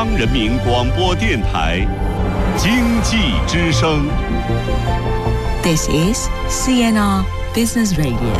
央人民广播电台经济之声。 This is CNR Business Radio。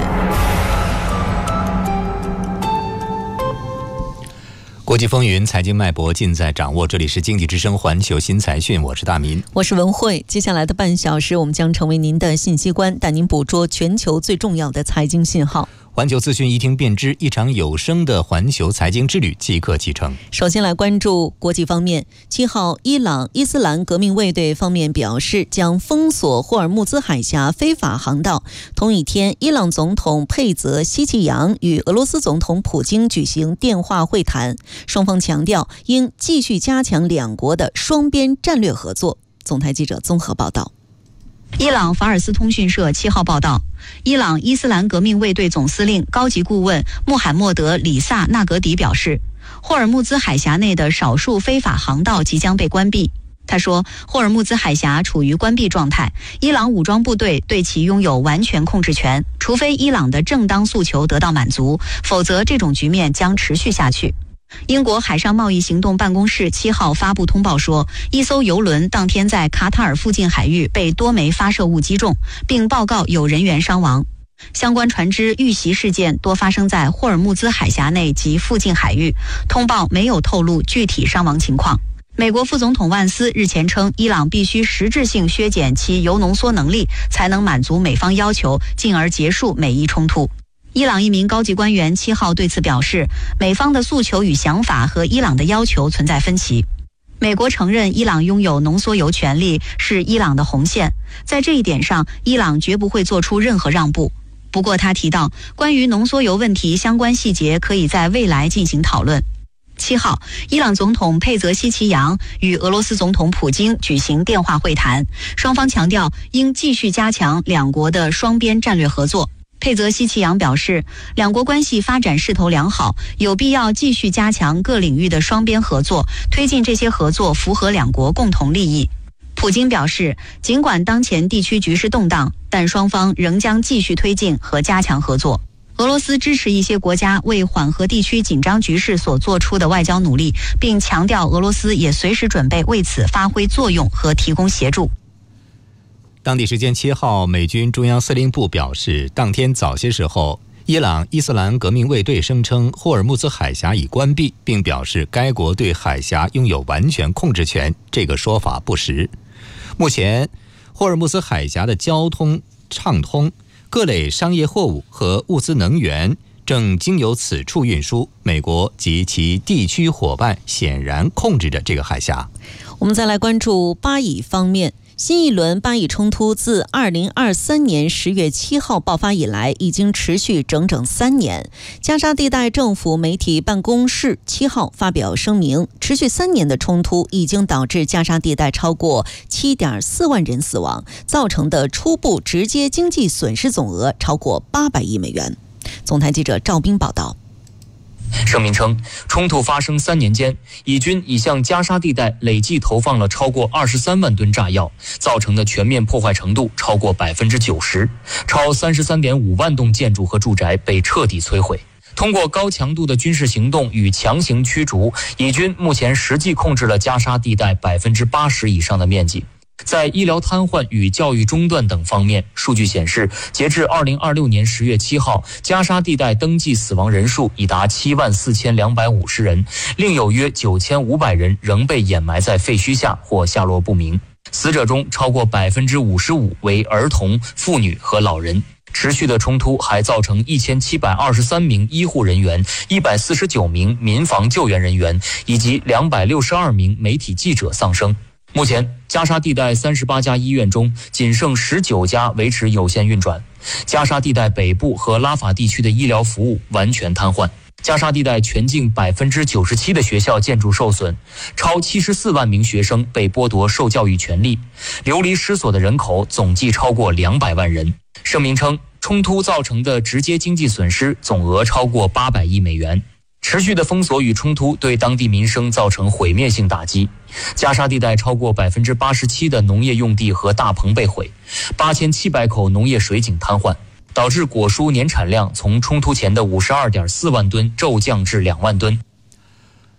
国际风云，财经脉搏尽在掌握。这里是经济之声环球新财讯，我是大民， 我是文慧。接下来的半小时，我们将成为您的信息官，带您捕捉全球最重要的财经信号。 环球资讯一听便知，一场有声的环球财经之旅即刻启程。 首先来关注国际方面。7号，伊朗伊斯兰革命卫队方面表示，将封锁霍尔木兹海峡非法航道。同一天，伊朗总统佩泽希奇扬与俄罗斯总统普京举行电话会谈，双方强调应继续加强两国的双边战略合作。总台记者综合报道。 伊朗法尔斯通讯社7号报道，伊朗伊斯兰革命卫队总司令高级顾问穆罕默德·里萨纳格迪表示，霍尔木兹海峡内的少数非法航道即将被关闭。他说，霍尔木兹海峡处于关闭状态，伊朗武装部队对其拥有完全控制权，除非伊朗的正当诉求得到满足，否则这种局面将持续下去。英国海上贸易行动办公室7号发布通报说，一艘邮轮当天在卡塔尔附近海域被多枚发射物击中，并报告有人员伤亡。相关船只遇袭事件多发生在霍尔木兹海峡内及附近海域，通报没有透露具体伤亡情况。美国副总统万斯日前称，伊朗必须实质性削减其铀浓缩能力，才能满足美方要求，进而结束美伊冲突。伊朗一名高级官员7号对此表示，美方的诉求与想法和伊朗的要求存在分歧。美国承认伊朗拥有浓缩铀权利是伊朗的红线，在这一点上，伊朗绝不会做出任何让步。不过他提到，关于浓缩铀问题相关细节可以在未来进行讨论。7号，伊朗总统佩泽希奇扬与俄罗斯总统普京举行电话会谈，双方强调应继续加强两国的双边战略合作。佩泽希奇扬表示，两国关系发展势头良好，有必要继续加强各领域的双边合作，推进这些合作符合两国共同利益。普京表示，尽管当前地区局势动荡，但双方仍将继续推进和加强合作。俄罗斯支持一些国家为缓和地区紧张局势所做出的外交努力，并强调俄罗斯也随时准备为此发挥作用和提供协助。 当地时间7号，美军中央司令部表示，当天早些时候，伊朗伊斯兰革命卫队声称霍尔木兹海峡已关闭，并表示该国对海峡拥有完全控制权，这个说法不实。目前，霍尔木兹海峡的交通畅通，各类商业货物和物资能源正经由此处运输，美国及其地区伙伴显然控制着这个海峡。 我们再来关注巴以方面。新一轮巴以冲突自2023年10月7号爆发以来，已经持续整整3年。加沙地带政府媒体办公室7号发表声明，持续3年的冲突已经导致加沙地带超过7.4万人死亡，造成的初步直接经济损失总额超过800亿美元。总台记者赵斌报道。 声明称，冲突发生3年间，以军已向加沙地带累计投放了超过23万吨炸药，造成的全面破坏程度超过90%，超33.5万栋建筑和住宅被彻底摧毁。通过高强度的军事行动与强行驱逐，以军目前实际控制了加沙地带80%以上的面积。在医疗瘫痪与教育中断等方面，数据显示，截至2026年10月7号，加沙地带登记死亡人数已达74250人，另有约9500人仍被掩埋在废墟下或下落不明。死者中超过55%为儿童、妇女和老人。持续的冲突还造成1723名医护人员、149名民防救援人员以及262名媒体记者丧生。目前，加沙地带38家医院中，仅剩19家维持有限运转。加沙地带北部和拉法地区的医疗服务完全瘫痪。加沙地带全境97%的学校建筑受损，超74万名学生被剥夺受教育权利，流离失所的人口总计超过200万人。声明称，冲突造成的直接经济损失总额超过800亿美元。持续的封锁与冲突对当地民生造成毁灭性打击。加沙地带超过87%的农业用地和大棚被毁，8700口农业水井瘫痪，导致果蔬年产量从冲突前的52.4万吨骤降至2万吨。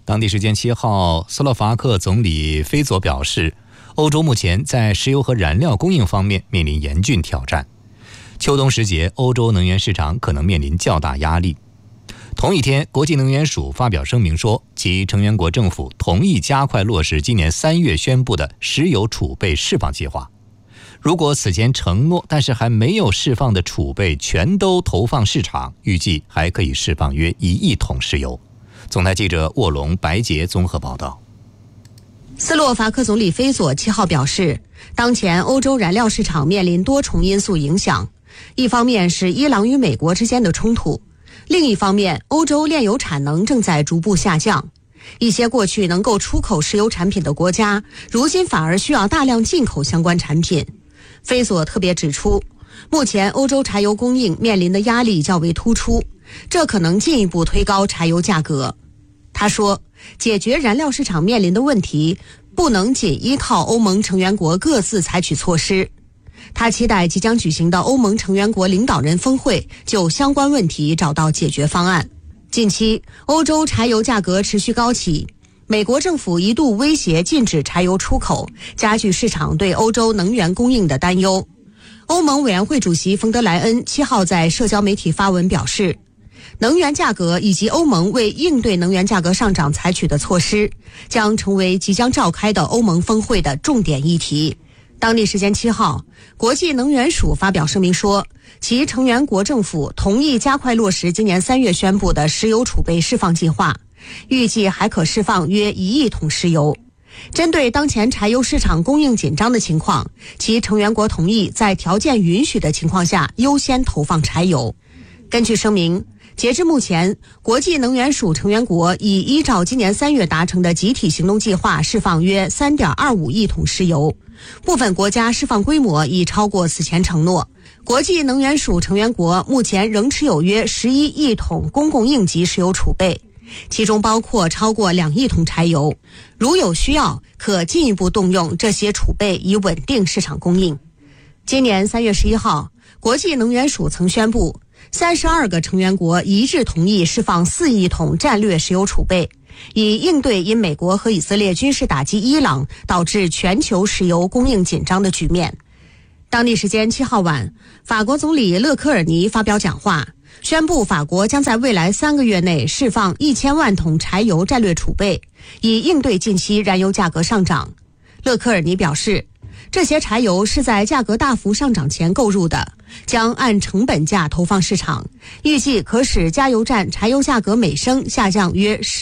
当地时间7号，斯洛伐克总理菲佐表示，欧洲目前在石油和燃料供应方面面临严峻挑战。秋冬时节，欧洲能源市场可能面临较大压力。同一天，国际能源署发表声明说，其成员国政府同意加快落实今年3月宣布的石油储备释放计划。如果此前承诺但是还没有释放的储备全都投放市场，预计还可以释放约1亿桶石油。总台记者卧龙、白洁综合报道。 斯洛伐克总理菲佐7号表示，当前欧洲燃料市场面临多重因素影响，一方面是伊朗与美国之间的冲突，另一方面，欧洲炼油产能正在逐步下降。一些过去能够出口石油产品的国家，如今反而需要大量进口相关产品。菲佐特别指出，目前欧洲柴油供应面临的压力较为突出，这可能进一步推高柴油价格。他说，解决燃料市场面临的问题，不能仅依靠欧盟成员国各自采取措施。他期待即将举行的欧盟成员国领导人峰会就相关问题找到解决方案。近期，欧洲柴油价格持续高企，美国政府一度威胁禁止柴油出口，加剧市场对欧洲能源供应的担忧。欧盟委员会主席冯德莱恩7号在社交媒体发文表示，能源价格以及欧盟为应对能源价格上涨采取的措施，将成为即将召开的欧盟峰会的重点议题。当地时间7号，国际能源署发表声明说，其成员国政府同意加快落实今年3月宣布的石油储备释放计划，预计还可释放约1亿桶石油。针对当前柴油市场供应紧张的情况，其成员国同意在条件允许的情况下优先投放柴油。根据声明，截至目前，国际能源署成员国已依照今年3月达成的集体行动计划释放约 3.25 亿桶石油，部分国家释放规模已超过此前承诺。国际能源署成员国目前仍持有约11亿桶公共应急石油储备，其中包括超过2亿桶柴油，如有需要，可进一步动用这些储备以稳定市场供应。今年3月11号，国际能源署曾宣布，32个成员国一致同意释放4亿桶战略石油储备，以应对因美国和以色列军事打击伊朗导致全球石油供应紧张的局面。当地时间7号晚，法国总理勒科尔尼发表讲话，宣布法国将在未来3个月内释放1000万桶柴油战略储备，以应对近期燃油价格上涨。勒科尔尼表示，这些柴油是在价格大幅上涨前购入的，将按成本价投放市场，预计可使加油站柴油价格每升下降约